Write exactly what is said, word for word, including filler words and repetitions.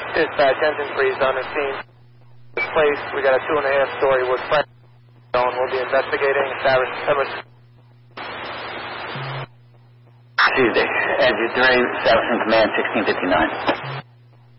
Dispatch, engine freeze on the scene. Place, we got a two and a half story wood frame zone. We'll be investigating. September. Tuesday, engine three, South in Command, sixteen fifty-nine.